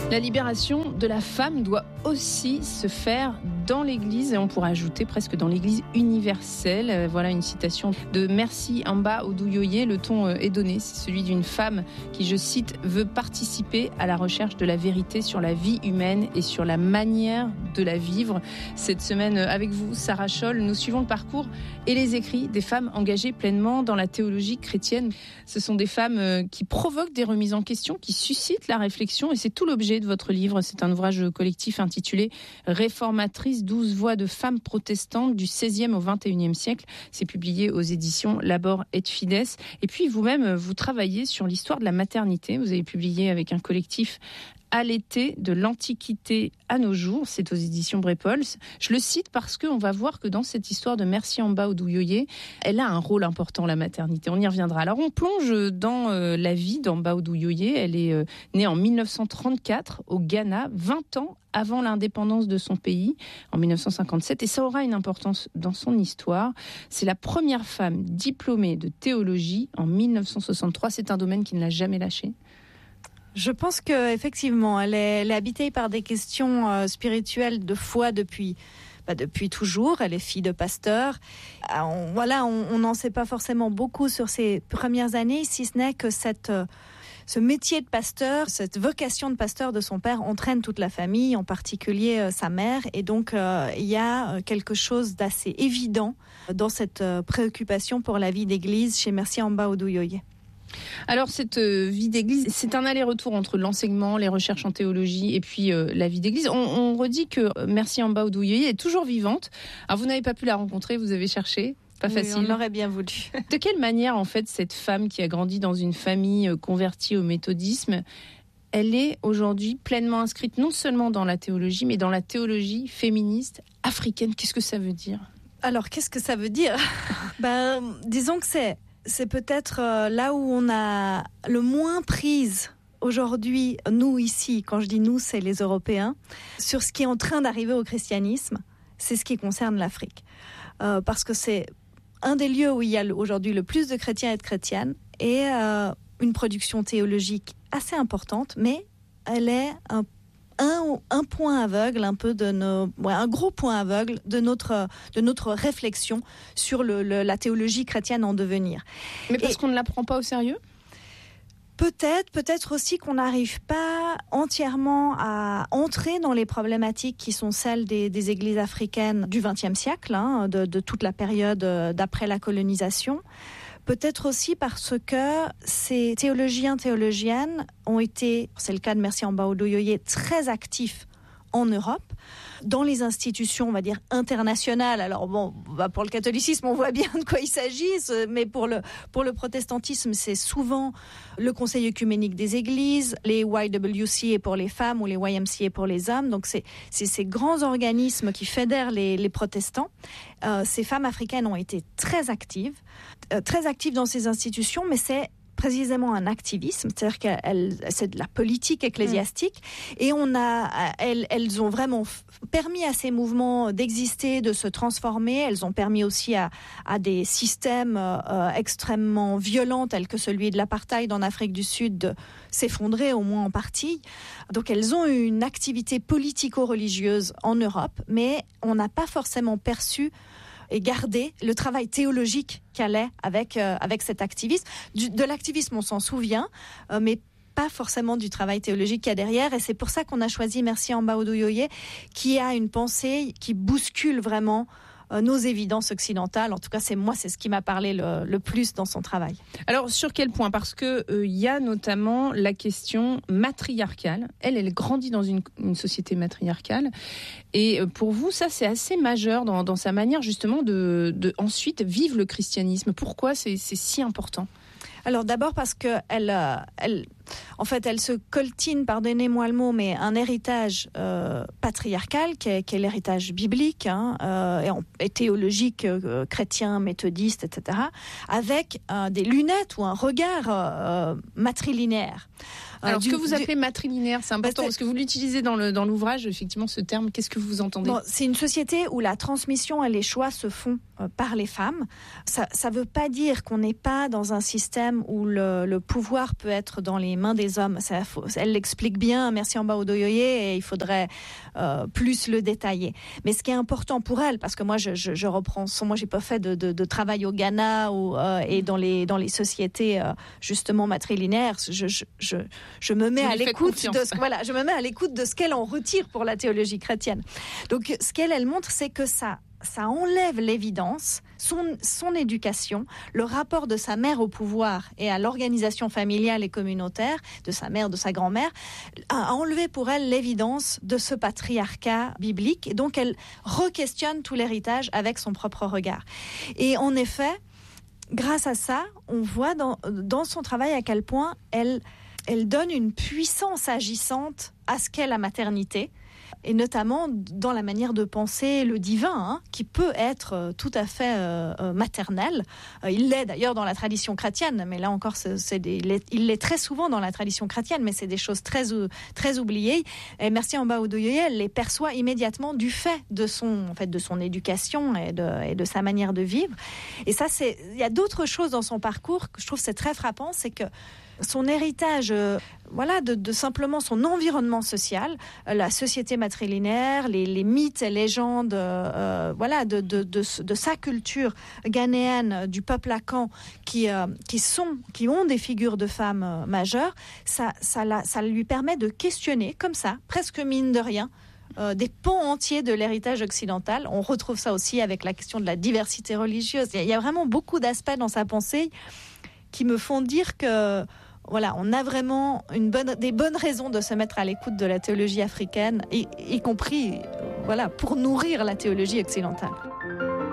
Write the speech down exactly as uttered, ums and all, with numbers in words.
La libération de la femme doit aussi se faire dans l'Église, et on pourrait ajouter presque dans l'Église universelle. Voilà une citation de Mercy Amba Oduyoye. Le ton est donné, c'est celui d'une femme qui, je cite, veut participer à la recherche de la vérité sur la vie humaine et sur la manière de la vivre. Cette semaine, avec vous, Sarah Scholl, nous suivons le parcours et les écrits des femmes engagées pleinement dans la théologie chrétienne. Ce sont des femmes qui provoquent des remises en question, qui suscitent la réflexion, et c'est tout l'objet de votre livre. C'est un ouvrage collectif intitulé « Réformatrices, douze voix de femmes protestantes du seizième au vingt et unième siècle ». C'est publié aux éditions Labor et Fides. Et puis vous-même, vous travaillez sur l'histoire de la maternité. Vous avez publié avec un collectif à l'été de l'Antiquité à nos jours, c'est aux éditions Brepols. Je le cite parce qu'on va voir que dans cette histoire de Mercy Amba Oduyoye, elle a un rôle important, la maternité. On y reviendra. Alors on plonge dans euh, la vie d'Amba Oduyoye. Elle est euh, née en mille neuf cent trente-quatre au Ghana, vingt ans avant l'indépendance de son pays, en mille neuf cent cinquante-sept, et ça aura une importance dans son histoire. C'est la première femme diplômée de théologie en mille neuf cent soixante-trois. C'est un domaine qui ne l'a jamais lâché. Je pense qu'effectivement, elle est, elle est habitée par des questions euh, spirituelles de foi depuis, bah, depuis toujours. Elle est fille de pasteur. Euh, on, voilà, on n'en sait pas forcément beaucoup sur ses premières années, si ce n'est que cette, euh, ce métier de pasteur, cette vocation de pasteur de son père entraîne toute la famille, en particulier euh, sa mère. Et donc, euh, il y a quelque chose d'assez évident dans cette euh, préoccupation pour la vie d'église chez Mercy Amba Oduyoye. Alors cette euh, vie d'église, c'est un aller-retour entre l'enseignement, les recherches en théologie et puis euh, la vie d'église. On, on redit que Mercy Amba Oduyoye est toujours vivante. Alors vous n'avez pas pu la rencontrer, vous avez cherché, pas oui, facile. On l'aurait bien voulu. De quelle manière en fait cette femme qui a grandi dans une famille euh, convertie au méthodisme, elle est aujourd'hui pleinement inscrite non seulement dans la théologie, mais dans la théologie féministe africaine? Qu'est-ce que ça veut dire? Alors qu'est-ce que ça veut dire? Ben, disons que c'est C'est peut-être là où on a le moins prise aujourd'hui, nous ici, quand je dis nous, c'est les Européens, sur ce qui est en train d'arriver au christianisme, c'est ce qui concerne l'Afrique. Euh, parce que c'est un des lieux où il y a aujourd'hui le plus de chrétiens et de chrétiennes, et euh, une production théologique assez importante, mais elle est un Un, un point aveugle, un peu de nos, ouais, un gros point aveugle de notre de notre réflexion sur le, le, la théologie chrétienne en devenir. Mais parce Et qu'on ne la prend pas au sérieux? Peut-être, peut-être aussi qu'on n'arrive pas entièrement à entrer dans les problématiques qui sont celles des, des églises africaines du vingtième siècle, hein, de, de toute la période d'après la colonisation. Peut-être aussi parce que ces théologiens, théologiennes ont été, c'est le cas de Mercy Amba Oduyoye, très actifs en Europe, dans les institutions, on va dire, internationales. Alors bon, bah pour le catholicisme, on voit bien de quoi il s'agit, mais pour le, pour le protestantisme, c'est souvent le Conseil œcuménique des églises, les Y W C A pour les femmes ou les Y M C A pour les hommes. Donc c'est, c'est ces grands organismes qui fédèrent les, les protestants. Euh, ces femmes africaines ont été très actives, euh, très actives dans ces institutions, mais c'est précisément un activisme, c'est-à-dire que c'est de la politique ecclésiastique, mmh. et on a, elles, elles ont vraiment permis à ces mouvements d'exister, de se transformer. Elles ont permis aussi à, à des systèmes euh, extrêmement violents tels que celui de l'apartheid en Afrique du Sud de s'effondrer, au moins en partie. Donc elles ont une activité politico-religieuse en Europe, mais on n'a pas forcément perçu et garder le travail théologique qu'elle est avec, euh, avec cet activisme. Du, de l'activisme, on s'en souvient, euh, mais pas forcément du travail théologique qu'il y a derrière. Et c'est pour ça qu'on a choisi Mercy Amba Oduyoye, qui a une pensée qui bouscule vraiment euh, nos évidences occidentales. En tout cas, c'est moi, c'est ce qui m'a parlé le, le plus dans son travail. Alors, sur quel point? Parce que il euh, y a notamment la question matriarcale. Elle, elle grandit dans une, une société matriarcale. Et pour vous, ça, c'est assez majeur dans, dans sa manière, justement, de, de ensuite vivre le christianisme. Pourquoi c'est, c'est si important? Alors d'abord parce que elle, elle, en fait, elle se coltine, pardonnez-moi le mot, mais un héritage euh, patriarcal qui est, qui est l'héritage biblique, hein, euh, et, en, et théologique, euh, chrétien, méthodiste, et cetera, avec euh, des lunettes ou un regard euh, matrilinéaire. Alors, euh, ce du, que vous appelez matrilinéaire, c'est important, bah, parce que vous l'utilisez dans, le, dans l'ouvrage, effectivement, ce terme. Qu'est-ce que vous entendez? Bon, c'est une société où la transmission et les choix se font euh, par les femmes. Ça ne veut pas dire qu'on n'est pas dans un système où le, le pouvoir peut être dans les mains des hommes. Ça, faut, elle l'explique bien, Merci Amba Odoyoye, et il faudrait euh, plus le détailler. Mais ce qui est important pour elle, parce que moi je, je, je reprends son, moi j'ai pas fait de, de, de travail au Ghana ou, euh, et dans les, dans les sociétés euh, justement matrilinéaires, je, je, je, je me mets à l'écoute de ce, voilà, je me mets à l'écoute de ce qu'elle en retire pour la théologie chrétienne. Donc ce qu'elle elle montre, c'est que ça ça enlève l'évidence, son, son éducation, le rapport de sa mère au pouvoir et à l'organisation familiale et communautaire, de sa mère, de sa grand-mère, a enlevé pour elle l'évidence de ce patriarcat biblique. Et donc, elle re-questionne tout l'héritage avec son propre regard. Et en effet, grâce à ça, on voit dans, dans son travail à quel point elle, elle donne une puissance agissante à ce qu'est la maternité, et notamment dans la manière de penser le divin, hein, qui peut être euh, tout à fait euh, euh, maternel. Euh, il l'est d'ailleurs dans la tradition chrétienne, mais là encore, c'est, c'est des, il l'est très souvent dans la tradition chrétienne, mais c'est des choses très, très oubliées. Et Merci Amba Odoyoye, elle les perçoit immédiatement du fait de son, en fait, de son éducation et de, et de sa manière de vivre. Et ça, c'est, il y a d'autres choses dans son parcours que je trouve c'est très frappant, c'est que son héritage, euh, voilà, de, de simplement son environnement social, euh, la société matrilinéaire, les, les mythes et légendes, euh, voilà, de, de, de, de sa culture ghanéenne, du peuple akan, qui, euh, qui sont, qui ont des figures de femmes euh, majeures, ça, ça, la, ça lui permet de questionner comme ça, presque mine de rien, Euh, des pans entiers de l'héritage occidental. On retrouve ça aussi avec la question de la diversité religieuse. Il y a vraiment beaucoup d'aspects dans sa pensée qui me font dire que voilà, on a vraiment une bonne, des bonnes raisons de se mettre à l'écoute de la théologie africaine, y, y compris voilà, pour nourrir la théologie occidentale.